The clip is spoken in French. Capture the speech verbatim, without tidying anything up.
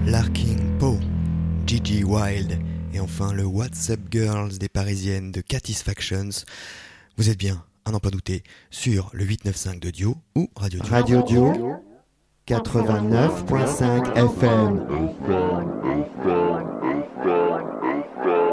Larkin Poe, Gigi Wild et enfin le What's Up Girls des Parisiennes de Catisfactions. Vous êtes bien, à n'en pas douter, sur le huit neuf cinq de Dio ou Radio Dio. Radio Dio, quatre-vingt-neuf point cinq F M.